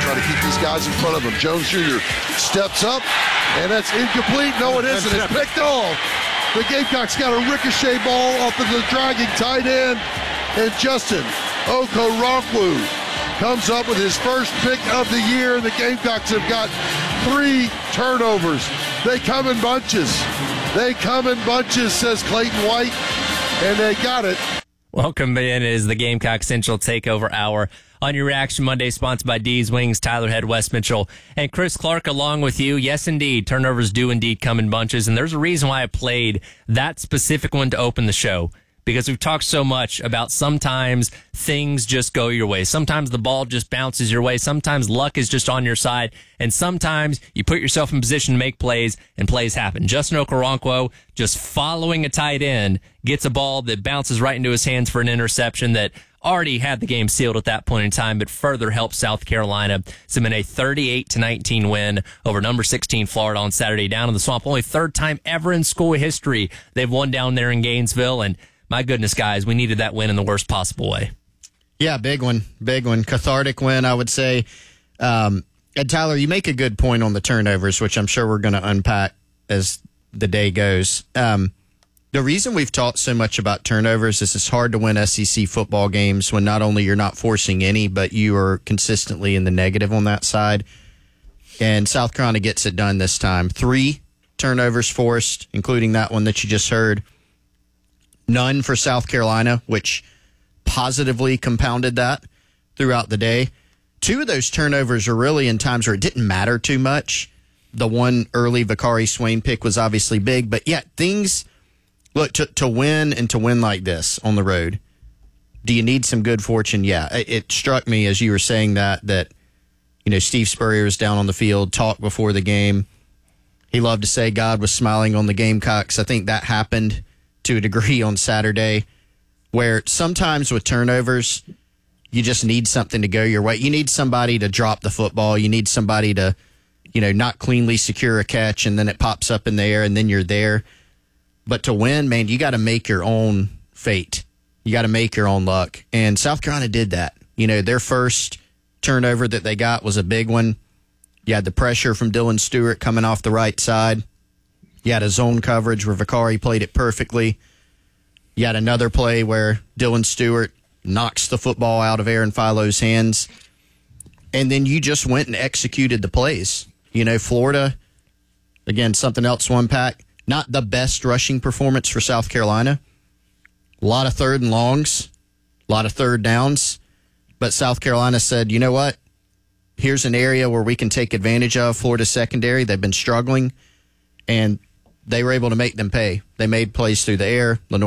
try to keep these guys in front of him. Jones Jr. steps up, and that's incomplete. No, it isn't. It's picked off. The Gamecocks got a ricochet ball off of the dragging tight end, and Justin Okoronkwo comes up with his first pick of the year. The Gamecocks have got 3 turnovers. They come in bunches. They come in bunches, says Clayton White, and they got it. Welcome in is the Gamecock Central Takeover Hour on your Reaction Monday, sponsored by D's Wings, Tyler Head, West Mitchell, and Chris Clark along with you. Yes, indeed, turnovers do indeed come in bunches, and there's a reason why I played that specific one to open the show. Because we've talked so much about sometimes things just go your way. Sometimes the ball just bounces your way. Sometimes luck is just on your side. And sometimes you put yourself in position to make plays, and plays happen. Justin Okoronkwo, just following a tight end, gets a ball that bounces right into his hands for an interception that already had the game sealed at that point in time, but further helped South Carolina cement a 38-19 win over number 16 Florida on Saturday down in the Swamp. Only third time ever in school history they've won down there in Gainesville, and my goodness, guys, we needed that win in the worst possible way. Yeah, big one. Cathartic win, I would say. And Tyler, you make a good point on the turnovers, which I'm sure we're going to unpack as the day goes. The reason we've talked so much about turnovers is it's hard to win SEC football games when not only you're not forcing any, but you are consistently in the negative on that side. And South Carolina gets it done this time. 3 turnovers forced, including that one that you just heard. None for South Carolina, which positively compounded that throughout the day. 2 of those turnovers are really in times where it didn't matter too much. The one early Vakari Swain pick was obviously big, but yet things, look, to win and to win like this on the road, do you need some good fortune? Yeah. It struck me as you were saying that Steve Spurrier was down on the field, talked before the game. He loved to say God was smiling on the Gamecocks. I think that happened to a degree on Saturday, where sometimes with turnovers, you just need something to go your way. You need somebody to drop the football. You need somebody to, not cleanly secure a catch, and then it pops up in the air, and then you're there. But to win, man, you got to make your own fate. You got to make your own luck. And South Carolina did that. Their first turnover that they got was a big one. You had the pressure from Dylan Stewart coming off the right side. You had a zone coverage where Vakari played it perfectly. You had another play where Dylan Stewart knocks the football out of Aaron Philo's hands. And then you just went and executed the plays. Florida, again, something else to unpack. Not the best rushing performance for South Carolina. A lot of 3rd and longs, a lot of 3rd downs. But South Carolina said, you know what? Here's an area where we can take advantage of Florida's secondary. They've been struggling, and they were able to make them pay. They made plays through the air.